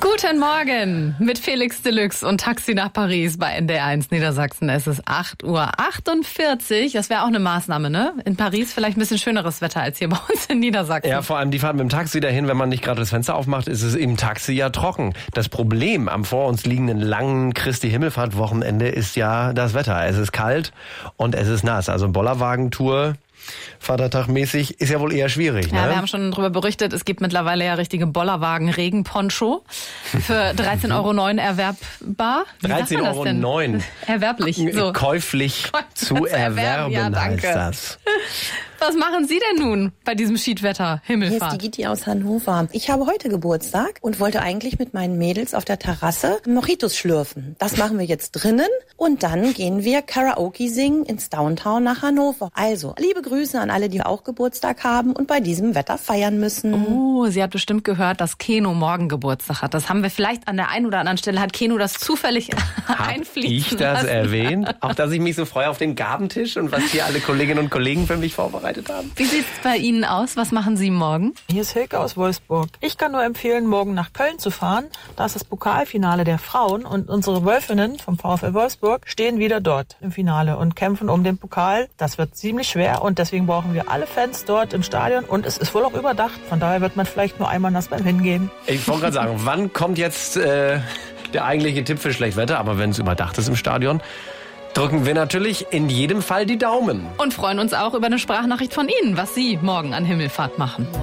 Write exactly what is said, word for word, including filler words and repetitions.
Guten Morgen mit Felix Deluxe und Taxi nach Paris bei N D R eins Niedersachsen. Es ist acht Uhr achtundvierzig. Das wäre auch eine Maßnahme, ne? In Paris vielleicht ein bisschen schöneres Wetter als hier bei uns in Niedersachsen. Ja, vor allem die Fahrt mit dem Taxi dahin, wenn man nicht gerade das Fenster aufmacht, ist es im Taxi ja trocken. Das Problem am vor uns liegenden langen Christi-Himmelfahrt-Wochenende ist ja das Wetter. Es ist kalt und es ist nass. Also eine Bollerwagentour Vatertagmäßig ist ja wohl eher schwierig. Ja, ne? Wir haben schon darüber berichtet, es gibt mittlerweile ja richtige Bollerwagen Regenponcho für dreizehn Euro neun erwerbbar. Wie dreizehn Euro neun Erwerblich. So. Käuflich zu erwerben, ja, danke. heißt das. Was machen Sie denn nun bei diesem Schiedwetter, Himmelfahrt? Hier ist die Gitti aus Hannover. Ich habe heute Geburtstag und wollte eigentlich mit meinen Mädels auf der Terrasse Mojitos schlürfen. Das machen wir jetzt drinnen und dann gehen wir Karaoke singen ins Downtown nach Hannover. Also, liebe Grüße an alle, die auch Geburtstag haben und bei diesem Wetter feiern müssen. Oh, sie hat bestimmt gehört, dass Keno morgen Geburtstag hat. Das haben wir vielleicht an der einen oder anderen Stelle, hat Keno das zufällig einfließen ich das lassen. erwähnt? Auch, dass ich mich so freue auf den Gabentisch und was hier alle Kolleginnen und Kollegen für mich vorbereitet haben. Wie sieht's bei Ihnen aus? Was machen Sie morgen? Hier ist Hilke aus Wolfsburg. Ich kann nur empfehlen, morgen nach Köln zu fahren. Da ist das Pokalfinale der Frauen und unsere Wölfinnen vom VfL Wolfsburg stehen wieder dort im Finale und kämpfen um den Pokal. Das wird ziemlich schwer und deswegen brauchen wir alle Fans dort im Stadion und es ist wohl auch überdacht. Von daher wird man vielleicht nur einmal nass beim Hingehen. Ich wollte gerade sagen, wann kommt jetzt äh, der eigentliche Tipp für Schlechtwetter? Aber wenn es überdacht ist im Stadion, drücken wir natürlich in jedem Fall die Daumen. Und freuen uns auch über eine Sprachnachricht von Ihnen, was Sie morgen an Himmelfahrt machen.